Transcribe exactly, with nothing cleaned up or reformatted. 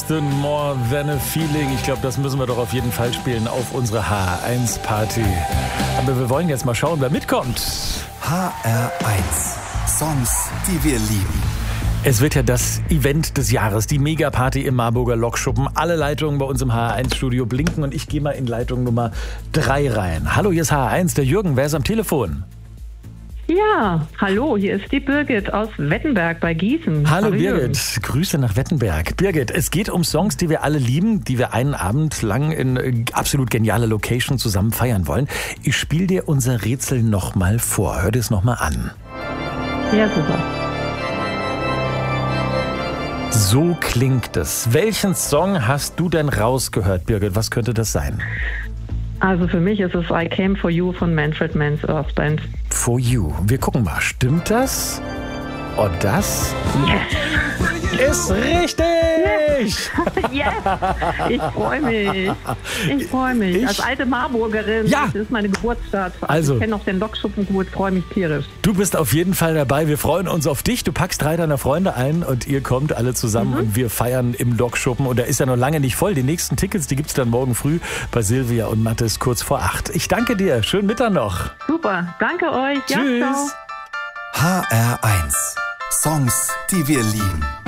Just a More Than a Feeling. Ich glaube, das müssen wir doch auf jeden Fall spielen auf unsere H eins Party. Aber wir wollen jetzt mal schauen, wer mitkommt. H R eins. Songs, die wir lieben. Es wird ja das Event des Jahres, die Megaparty im Marburger Lokschuppen. Alle Leitungen bei uns im H R eins Studio blinken und ich gehe mal in Leitung Nummer drei rein. Hallo, hier ist H R eins, der Jürgen. Wer ist am Telefon? Ja, hallo, hier ist die Birgit aus Wettenberg bei Gießen. Hallo, hallo Birgit, Jürgen. Grüße nach Wettenberg. Birgit, es geht um Songs, die wir alle lieben, die wir einen Abend lang in absolut genialer Location zusammen feiern wollen. Ich spiele dir unser Rätsel nochmal vor. Hör dir es nochmal an. Ja, super. So klingt es. Welchen Song hast du denn rausgehört, Birgit? Was könnte das sein? Also für mich ist es I Came For You von Manfred Mann's Earth Band. For You. Wir gucken mal, stimmt das? Und das Yes! ist richtig! Yes! Ich freue mich. Ich freue mich. Ich- Als alte Marburgerin, Ja. das ist meine Geburtsstadt. Also. Ich kenne noch den Lokschuppen gut, freue mich tierisch. Du bist auf jeden Fall dabei. Wir freuen uns auf dich. Du packst drei deiner Freunde ein und ihr kommt alle zusammen und wir feiern im Lokschuppen. Und der ist ja noch lange nicht voll. Die nächsten Tickets, die gibt's dann morgen früh bei Silvia und Mathis kurz vor acht. Ich danke dir. Schönen Mittag noch. Super, danke euch. Ja, ciao. Tschüss. H R eins. Songs, die wir lieben.